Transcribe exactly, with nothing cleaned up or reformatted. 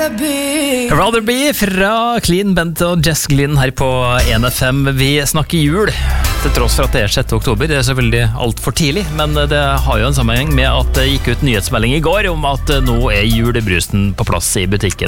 Rather Be fra Clean Bent og Jess Glynn her på en F M. Vi snakker jul, til tross for at det er sjette oktober. Det er selvfølgelig alt for tidlig, men det har jo en sammenheng med at det gikk ut nyhetsmelding i går om at nå er julebrusen på plass i butikken.